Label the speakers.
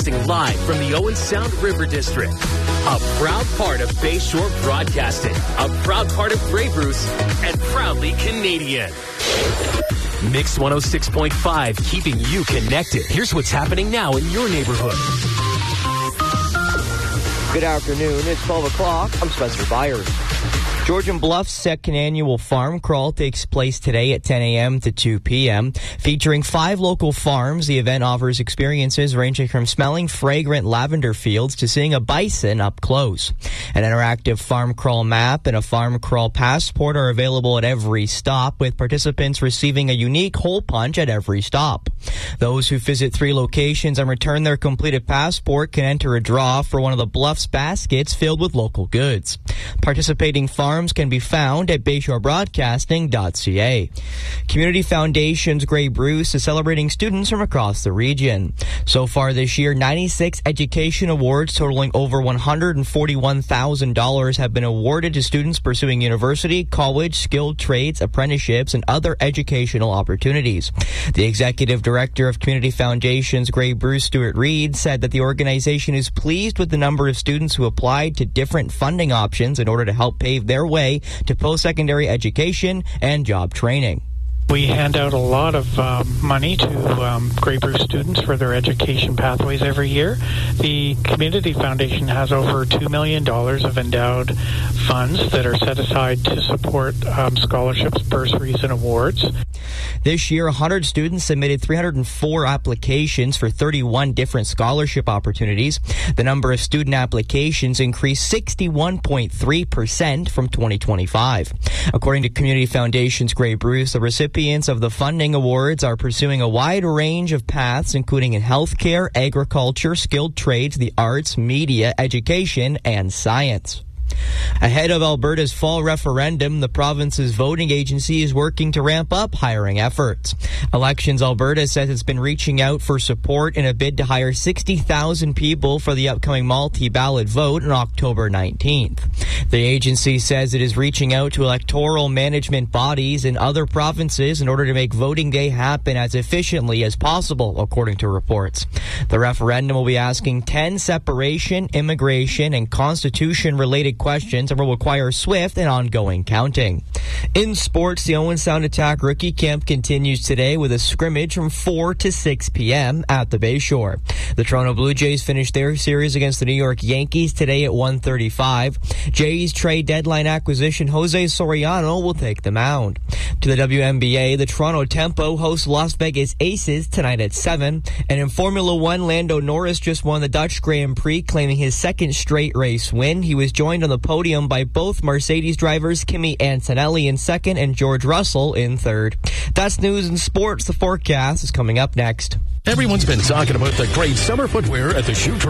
Speaker 1: Live from the Owen Sound River District. A proud part of Bayshore Broadcasting. A proud part of Grey Bruce. And proudly Canadian. Mix 106.5, keeping you connected. Here's what's happening now in your neighborhood.
Speaker 2: Good afternoon. It's 12 o'clock. I'm Spencer Byers. Georgian Bluff's second annual farm crawl takes place today at 10 a.m. to 2 p.m. Featuring 5 local farms, the event offers experiences ranging from smelling fragrant lavender fields to seeing a bison up close. An interactive farm crawl map and a farm crawl passport are available at every stop, with participants receiving a unique hole punch at every stop. Those who visit 3 locations and return their completed passport can enter a draw for one of the Bluff's baskets filled with local goods. Participating farms can be found at BayshoreBroadcasting.ca. Community Foundation's Grey Bruce is celebrating students from across the region. So far this year, 96 education awards totaling over $141,000 have been awarded to students pursuing university, college, skilled trades, apprenticeships, and other educational opportunities. The executive director of Community Foundation's Grey Bruce, Stuart Reed, said that the organization is pleased with the number of students who applied to different funding options in order to help pave their way to post-secondary education and job training.
Speaker 3: We hand out a lot of money to Grey Bruce students for their education pathways every year. The Community Foundation has over $2 million of endowed funds that are set aside to support scholarships, bursaries, and awards.
Speaker 2: This year, 100 students submitted 304 applications for 31 different scholarship opportunities. The number of student applications increased 61.3% from 2025. According to Community Foundation's Grey Bruce, the recipients of the funding awards are pursuing a wide range of paths, including in healthcare, agriculture, skilled trades, the arts, media, education, and science. Ahead of Alberta's fall referendum, the province's voting agency is working to ramp up hiring efforts. Elections Alberta says it's been reaching out for support in a bid to hire 60,000 people for the upcoming multi-ballot vote on October 19th. The agency says it is reaching out to electoral management bodies in other provinces in order to make voting day happen as efficiently as possible, according to reports. The referendum will be asking 10 separation, immigration, and constitution-related questions and will require swift and ongoing counting. In sports, the Owen Sound Attack rookie camp continues today with a scrimmage from 4 to 6 p.m. at the Bayshore. The Toronto Blue Jays finished their series against the New York Yankees today at 1:35. Jays trade deadline acquisition Jose Soriano will take the mound. To the WNBA, the Toronto Tempo hosts Las Vegas Aces tonight at 7. And in Formula One, Lando Norris just won the Dutch Grand Prix, claiming his second straight race win. He was joined on the podium by both Mercedes drivers Kimi Antonelli in second and George Russell in third. That's news and sports. The forecast is coming up next.
Speaker 4: Everyone's been talking about the great summer footwear at the Shoe